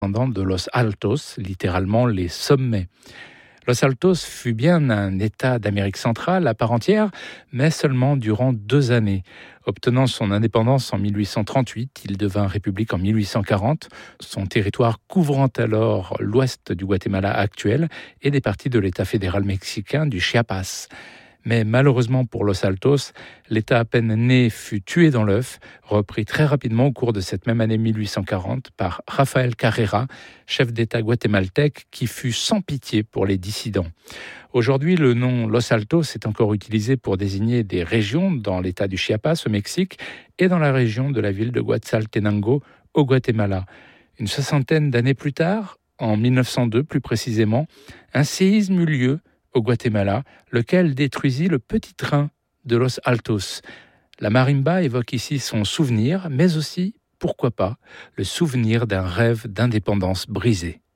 de Los Altos, littéralement les sommets. Los Altos fut bien un État d'Amérique centrale à part entière, mais seulement durant 2 années. Obtenant son indépendance en 1838, il devint république en 1840, son territoire couvrant alors l'ouest du Guatemala actuel et des parties de l'État fédéral mexicain du Chiapas. Mais malheureusement pour Los Altos, l'État à peine né fut tué dans l'œuf, repris très rapidement au cours de cette même année 1840 par Rafael Carrera, chef d'État guatémaltèque qui fut sans pitié pour les dissidents. Aujourd'hui, le nom Los Altos est encore utilisé pour désigner des régions dans l'État du Chiapas au Mexique et dans la région de la ville de Quetzaltenango au Guatemala. Une 60aine d'années plus tard, en 1902 plus précisément, un séisme eut lieu au Guatemala, lequel détruisit le petit train de Los Altos. La marimba évoque ici son souvenir, mais aussi, pourquoi pas, le souvenir d'un rêve d'indépendance brisé.